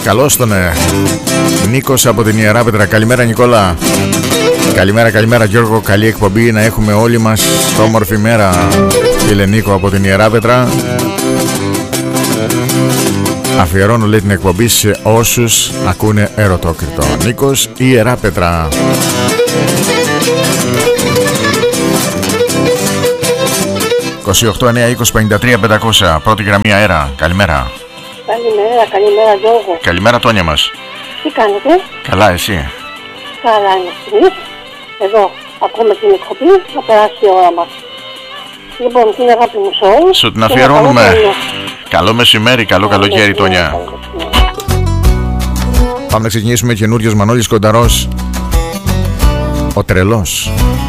Καλώς τον Νίκος από την Ιεράπετρα. Καλημέρα Νικόλα. Καλημέρα Γιώργο. Καλή εκπομπή να έχουμε όλοι μας. Όμορφη μέρα φίλε Νίκο από την Ιεράπετρα. Αφιερώνω λέει την εκπομπή σε όσους ακούνε Ερωτόκριτο. Νίκος, Ιεράπετρα. 28-9-20-53-500. Πρώτη γραμμή αέρα. Καλημέρα. Καλημέρα Γιώργο. Καλημέρα Τόνια μας. Τι κάνετε? Καλά, εσύ? Καλά είμαστε εμείς. Εδώ ακούμε την εκπομπή, θα περάσει η ώρα μας. Λοιπόν, την αγάπη μου σε όλους. Σου την αφιερώνουμε. Καλό μεσημέρι, καλό καλοκαίρι Τόνια. Πάμε να ξεκινήσουμε. Καινούριος Μανώλης Κονταρός, ο τρελός.